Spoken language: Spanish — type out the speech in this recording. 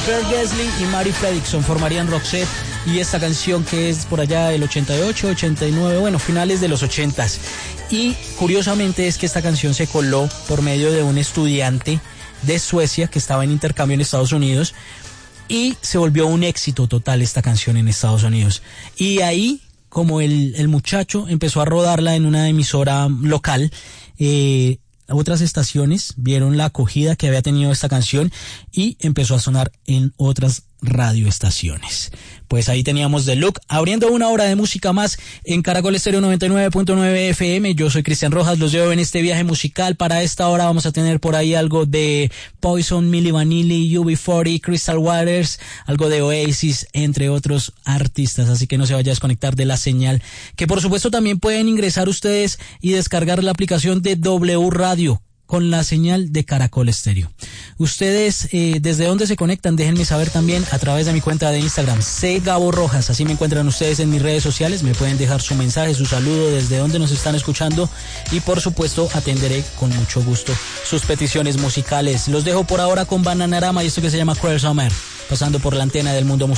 Per Gessle y Mary Fredriksson formarían Roxette, y esta canción que es por allá del 88, 89, bueno, finales de los 80s. Y curiosamente es que esta canción se coló por medio de un estudiante de Suecia que estaba en intercambio en Estados Unidos, y se volvió un éxito total esta canción en Estados Unidos. Y ahí, como el muchacho empezó a rodarla en una emisora local, otras estaciones vieron la acogida que había tenido esta canción y empezó a sonar en otras radioestaciones. Pues ahí teníamos The Look, abriendo una hora de música más en Caracol Estéreo 99.9 FM. Yo soy Cristian Rojas, los llevo en este viaje musical. Para esta hora vamos a tener por ahí algo de Poison, Milli Vanilli, UB40, Crystal Waters, algo de Oasis, entre otros artistas. Así que no se vaya a desconectar de la señal, que por supuesto también pueden ingresar ustedes y descargar la aplicación de W Radio con la señal de Caracol Estéreo. Ustedes, ¿desde dónde se conectan? Déjenme saber también a través de mi cuenta de Instagram, Gabo Rojas. Así me encuentran ustedes en mis redes sociales. Me pueden dejar su mensaje, su saludo, desde dónde nos están escuchando, y por supuesto atenderé con mucho gusto sus peticiones musicales. Los dejo por ahora con Bananarama y esto que se llama Cruel Summer, pasando por la antena del mundo musical.